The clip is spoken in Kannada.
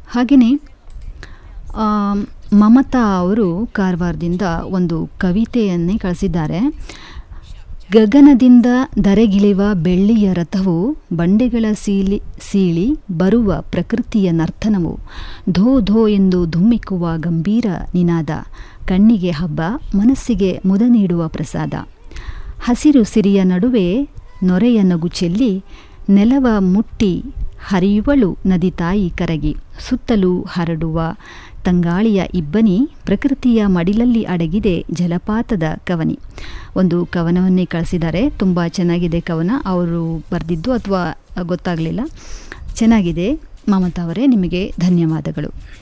ಹಾಗೆಯೇ ಮಮತಾ ಅವರು ಕಾರವಾರದಿಂದ ಒಂದು ಕವಿತೆಯನ್ನೇ ಕಳಿಸಿದ್ದಾರೆ. ಗಗನದಿಂದ ಧರೆಗಿಳಿವ ಬೆಳ್ಳಿಯ ರಥವು, ಬಂಡೆಗಳ ಸೀಳಿ ಬರುವ ಪ್ರಕೃತಿಯ ನರ್ತನವು, ಧೋ ಧೋ ಎಂದು ಧುಮ್ಮಿಕ್ಕುವ ಗಂಭೀರ ನಿನಾದ, ಕಣ್ಣಿಗೆ ಹಬ್ಬ ಮನಸ್ಸಿಗೆ ಮುದ ನೀಡುವ ಪ್ರಸಾದ. ಹಸಿರು ಸಿರಿಯ ನಡುವೆ ನೊರೆಯ ನಗು ಚೆಲ್ಲಿ, ನೆಲವ ಮುಟ್ಟಿ ಹರಿಯುವಳು ನದಿ ತಾಯಿ ಕರಗಿ, ಸುತ್ತಲೂ ಹರಡುವ ತಂಗಾಳಿಯ ಇಬ್ಬನಿ, ಪ್ರಕೃತಿಯ ಮಡಿಲಲ್ಲಿ ಅಡಗಿದೆ ಜಲಪಾತದ ಕವನಿ. ಒಂದು ಕವನವನ್ನೇ ಕಳಿಸಿದ್ದಾರೆ. ತುಂಬ ಚೆನ್ನಾಗಿದೆ ಕವನ. ಅವರು ಬರೆದಿದ್ದು ಅಥವಾ ಗೊತ್ತಾಗಲಿಲ್ಲ. ಚೆನ್ನಾಗಿದೆ ಮಮತಾ ಅವರೇ, ನಿಮಗೆ ಧನ್ಯವಾದಗಳು.